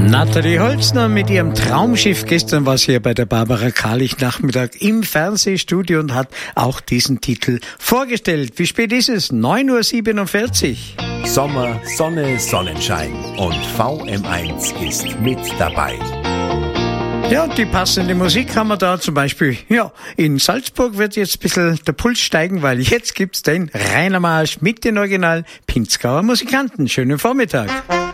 Nathalie Holzner mit ihrem Traumschiff. Gestern war sie ja bei der Barbara Karlich Nachmittag im Fernsehstudio und hat auch diesen Titel vorgestellt. Wie spät ist es? 9:47 Uhr. Sommer, Sonne, Sonnenschein und VM1 ist mit dabei. Ja, und die passende Musik haben wir da zum Beispiel. Ja, in Salzburg wird jetzt ein bisschen der Puls steigen, weil jetzt gibt's den Rainer Marsch mit den Original Pinzgauer Musikanten. Schönen Vormittag.